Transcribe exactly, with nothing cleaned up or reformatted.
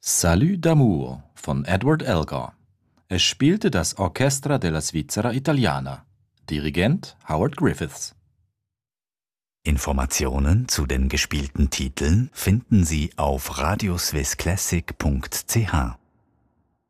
Salut d'amour von Edward Elgar. Es spielte das Orchestra della Svizzera Italiana. Dirigent Howard Griffiths. Informationen zu den gespielten Titeln finden Sie auf radioswissclassic punkt c h.